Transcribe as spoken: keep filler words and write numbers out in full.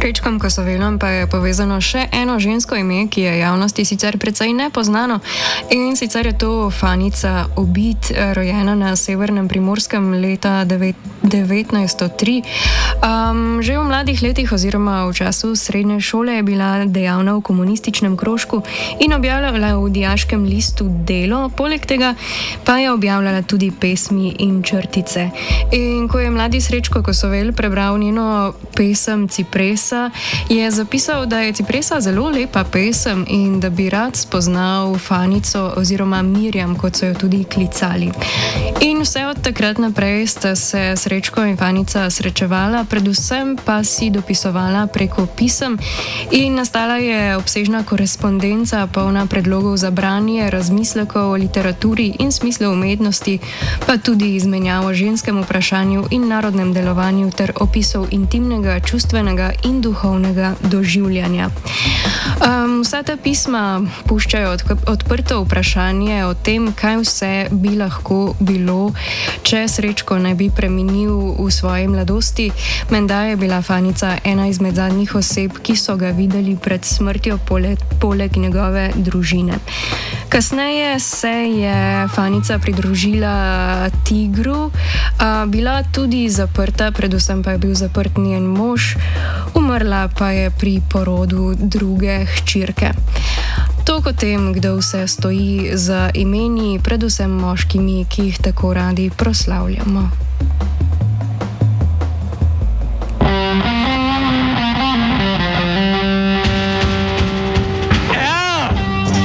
Srečkom Kosovelom pa je povezano še eno žensko ime, ki je javnosti sicer precej nepoznano, in sicer je to Fanica Obid, rojena na severnem Primorskem leta devetnajststo tri. Um, že v mladih letih oziroma v času srednje šole je bila dejavna v komunističnem krožku in objavljala v dijaškem listu Delo, poleg tega pa je objavljala tudi pesmi in črtice. In ko je mladi Srečko Kosovel prebral njeno pesem Cipresa, je zapisal, da je Cipresa zelo lepa pesem in da bi rad spoznal Fanico oziroma Mirjam, kot so jo tudi klicali. In vse od takrat naprej sta se Srečko in Fanica srečevala, predvsem pa si dopisovala preko pisem in nastala je obsežna korespondenca, polna predlogov za branje, razmislekov o literaturi in smislu umetnosti, pa tudi izmenjavo o ženskem vprašanju in narodnem delovanju ter opisov intimnega, čustvenega in duhovnega doživljanja. Um, vsa ta pisma puščajo odk- odprto vprašanje o tem, kaj vse bi lahko bilo, če Srečko ne bi preminil v svoji mladosti. Menda je bila Fanica ena izmed zadnjih oseb, ki so ga videli pred smrtjo poleg, poleg njegove družine. Kasneje se je Fanica pridružila Tigru, a bila tudi zaprta, predvsem pa je bil zaprt njen mož, umrla pa je pri porodu druge hčerke. Toliko o tem, kdo vse stoji za imeni, predvsem moškimi, ki jih tako radi proslavljamo.